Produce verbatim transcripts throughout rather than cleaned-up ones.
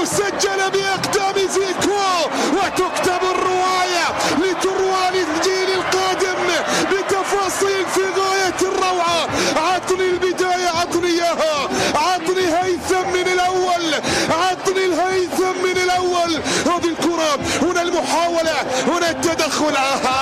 مسجلة بأقدام زيكو، وتكتب الرواية لتروى للجيل القادم بتفاصيل في غاية الروعة. عطني البداية، عطني إياها، عطني هيثم من الأول، عطني الهيثم من الأول. هذه الكرة، هنا المحاولة، هنا التدخل.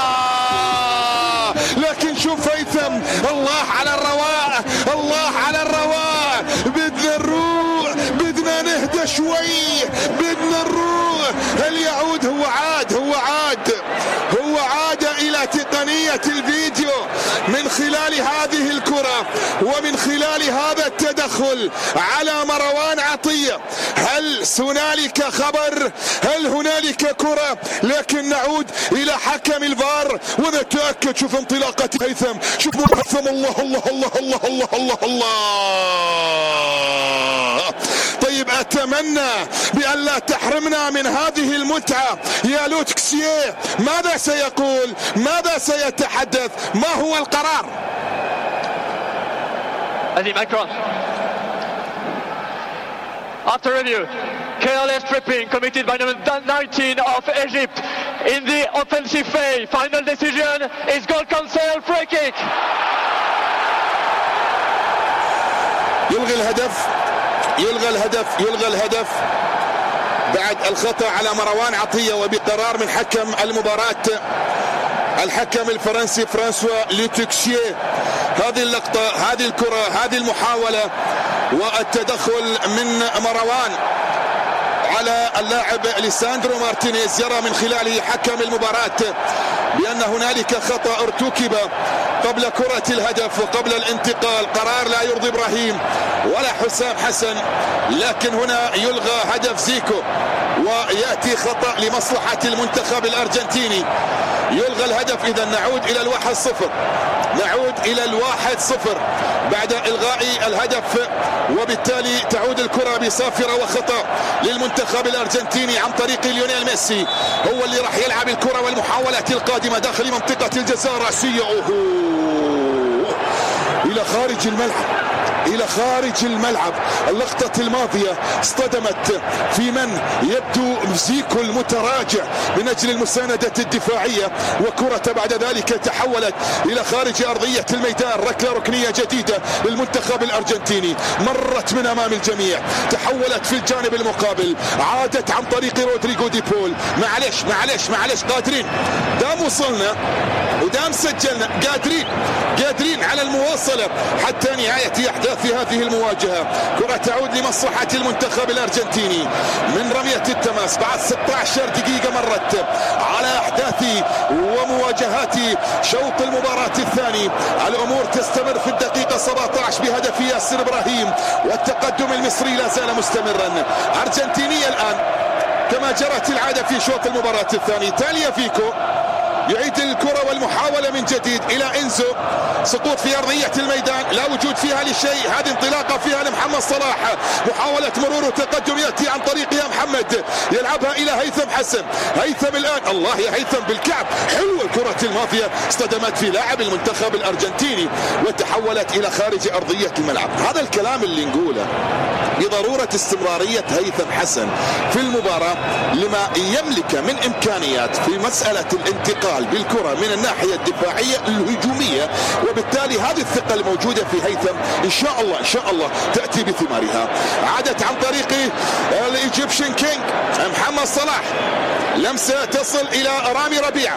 آه لكن شوف هيثم، الله على الرواء، الله على الرواء. بدنا نروح، بدنا نهدى شوي، بدنا نروح. هل يعود؟ هو عاد، هو عاد هو عاد إلى تقنية الفيديو من خلال هذه الكرة ومن خلال هذا التدخل على مروان عطية. هل هنالك خبر؟ هل هنالك كرة؟ لكن نعود إلى حكم الفار ونتأكد. شوف انطلاقة هيثم، شوف هيثم، الله الله الله الله الله الله الله. طيب أتمنى بأن لا تحرمنا من هذه المتعة يا لوتكسيه. ماذا سيقول؟ ماذا سيتحدث؟ ما هو القرار؟ Vas-y Macron. After review, careless tripping committed by number nineteen of Egypt in the offensive phase. Final decision is goal cancel, free kick. يلغي الهدف، يلغى الهدف، يلغى الهدف بعد الخطأ على مروان عطية، وبقرار من حكم المباراة الحكم الفرنسي فرانسوا لوتكسيه. هذه اللقطة، هذه الكرة، هذه المحاولة والتدخل من مروان على اللاعب ليساندرو مارتينيز، يرى من خلاله حكم المباراة بأن هنالك خطأ ارتكب قبل كرة الهدف وقبل الانتقال. قرار لا يرضي إبراهيم ولا حسام حسن، لكن هنا يلغى هدف زيكو ويأتي خطأ لمصلحة المنتخب الأرجنتيني. يلغى الهدف. إذا نعود إلى الواحد صفر، نعود إلى الواحد صفر بعد إلغاء الهدف، وبالتالي تعود الكرة بصافرة وخطأ للمنتخب الأرجنتيني عن طريق ليونيل ميسي. هو اللي راح يلعب الكرة والمحاولات القادمة داخل منطقة الجزاء الرأسية. أوه. إلى خارج الملعب، إلى خارج الملعب. اللقطة الماضية اصطدمت في من يبدو زيكو المتراجع من أجل المساندة الدفاعية، وكرة بعد ذلك تحولت إلى خارج أرضية الميدان. ركلة ركنية جديدة للمنتخب الأرجنتيني، مرت من أمام الجميع، تحولت في الجانب المقابل، عادت عن طريق رودريغو دي بول. معلش معلش معلش قادرين، دام وصلنا ودام سجلنا، قادرين قادرين على المواصلة حتى نهاية أحداث في هذه المواجهة. كرة تعود لمصلحة المنتخب الأرجنتيني من رمية التماس بعد ستة عشر دقيقة مرت على أحداث ومواجهات شوط المباراة الثاني. الأمور تستمر في الدقيقة سبعة عشر بهدف ياسر إبراهيم، والتقدم المصري لا زال مستمرا. أرجنتينية الآن كما جرت العادة في شوط المباراة الثاني. تاليا فيكو يعيد الكرة والمحاولة من جديد إلى إنزو، سقوط في أرضية الميدان لا وجود فيها لشيء. هذه انطلاقة فيها لمحمد صلاح، محاولة مرور وتقدم يأتي عن طريقها محمد، يلعبها إلى هيثم حسن. هيثم الآن، الله يا هيثم بالكعب، حلوة الكرة الماضية، اصطدمت في لاعب المنتخب الأرجنتيني وتحولت إلى خارج أرضية الملعب. هذا الكلام اللي نقوله بضرورة استمرارية هيثم حسن في المباراة لما يملك من إمكانيات في مسألة الانتقال بالكرة من الناحية الدفاعية الهجومية، وبالتالي هذه الثقة الموجودة في هيثم إن شاء الله إن شاء الله تأتي بثمارها. عادت عن طريق الإيجيبشن كينج محمد صلاح، لمسة تصل إلى رامي ربيعة،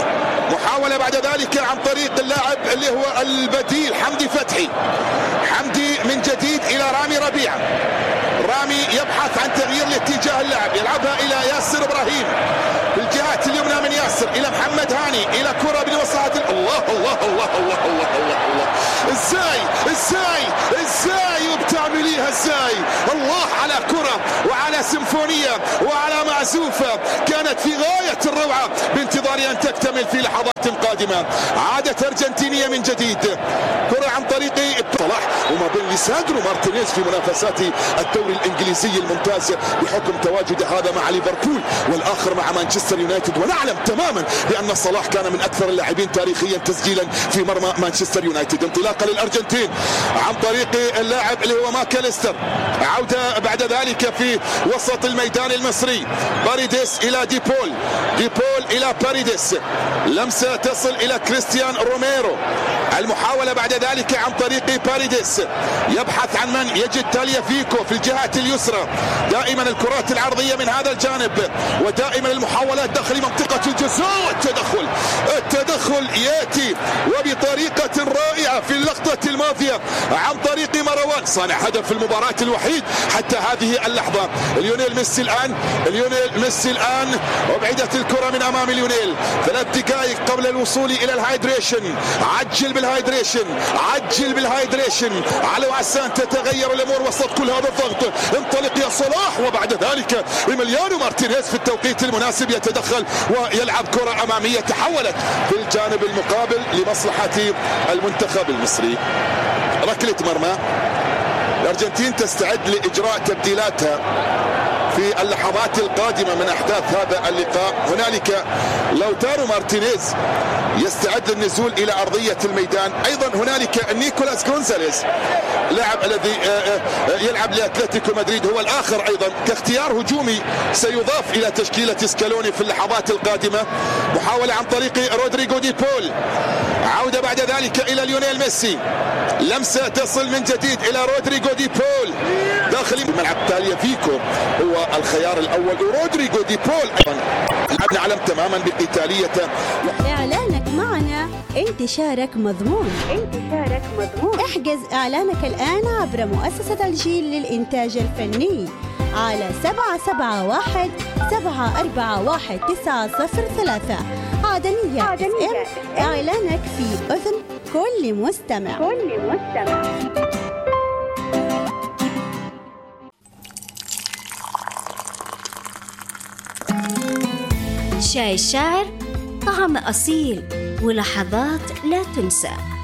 محاولة بعد ذلك عن طريق اللاعب اللي هو البديل حمدي فتحي. حمدي من جديد إلى رامي ربيعة، رامي يبحث عن تغيير لاتجاه اللعب، يلعبها إلى ياسر إبراهيم في الجهات اليمنى من ياسر إلى محمد هاني، إلى كرة بمصلحة الله الله الله الله الله الله الله. ازاي ازاي ازاي وبتعمليها ازاي؟ الله على كرة وعلى سيمفونية وعلى معزوفة كانت في غاية الروعة بانتظار أن تكتمل في لحظات قادمة. عادت أرجنتينية من جديد، كرة عن طريق صلاح وما بين ليساندرو مارتينيز في منافسات الدوري الإنجليزي الممتاز بحكم تواجد هذا مع ليفربول والآخر مع مانشستر يونايتد. ونعلم تماما بأن صلاح كان من أكثر اللاعبين تاريخيا حاليا تسجيلا في مرمى مانشستر يونايتد. انطلاقه للارجنتين عن طريق اللاعب اللي هو ماكاليستر، عوده بعد ذلك في وسط الميدان المصري، باريديس الى ديبول، ديبول الى باريديس، لمسه تصل الى كريستيان روميرو، المحاوله بعد ذلك عن طريق باريديس، يبحث عن من يجد تاليافيكو في الجهه اليسرى، دائما الكرات العرضيه من هذا الجانب ودائما المحاولات داخل منطقه الجزاء، والتدخل التدخل ياتي وبطريقه رائعه في اللقطه الماضيه عن طريق مروان، صانع هدف المباراه الوحيد حتى هذه اللحظه. ليونيل ميسي الان، ليونيل ميسي الان، وبعدت الكره من امام ليونيل، ثلاث دقائق قبل الوصول الى الهايدريشن، عجل بالهايدريشن، عجل بالهايدريشن على عسان تتغير الامور وسط كل هذا الضغط. انطلق يا صلاح، وبعد ذلك إيميليانو مارتينيز في التوقيت المناسب يتدخل ويلعب كره اماميه تحولت في الجانب المقابل لمصلحه المنتخب المصري. ركله مرمى، الارجنتين تستعد لاجراء تبديلاتها في اللحظات القادمة من أحداث هذا اللقاء. هنالك لوتارو مارتينيز يستعد للنزول إلى أرضية الميدان، أيضا هنالك نيكولاس غونزاليز لاعب الذي يلعب لأتلتيكو مدريد هو الآخر أيضا كاختيار هجومي سيضاف إلى تشكيلة سكالوني في اللحظات القادمة. محاولة عن طريق رودريغو دي بول، عودة بعد ذلك إلى ليونيل ميسي، لمسة تصل من جديد إلى رودريغو دي بول داخل ملعب تاليافيكو هو الخيار الأول، ورودريغو دي بول أيضا نعلم تماما بقتاليته. إعلانك معنا انتشارك مضمون، انتشارك مضمون. احجز إعلانك الآن عبر مؤسسة الجيل للإنتاج الفني على سبعة سبعة واحد سبعة أربعة واحد تسعة صفر ثلاثة. عدنية, عدنية إف إم. إعلانك في أذن كل مستمع، كل مستمع. شاي الشاعر، طعم أصيل ولحظات لا تنسى.